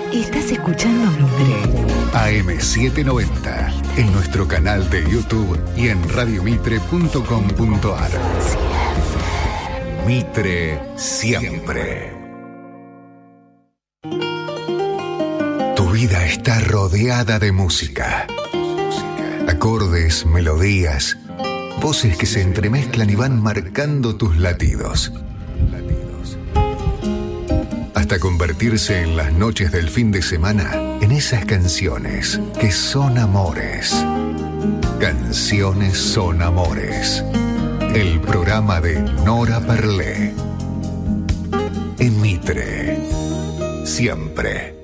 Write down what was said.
Estás escuchando Mitre. AM790, en nuestro canal de YouTube y en radiomitre.com.ar. Mitre siempre. Tu vida está rodeada de música. Acordes, melodías, voces que se entremezclan y van marcando tus latidos. Hasta convertirse en las noches del fin de semana en esas canciones que son amores. Canciones son amores. El programa de Nora Perlé. En Mitre. Siempre.